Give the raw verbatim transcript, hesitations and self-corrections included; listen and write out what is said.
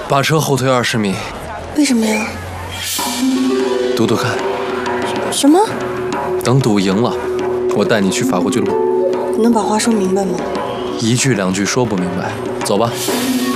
把车后退二十米。 为什么呀？ 赌赌看。 什么？ 等赌赢了，我带你去法国俱乐部。 你能把话说明白吗？ 一句两句说不明白，走吧。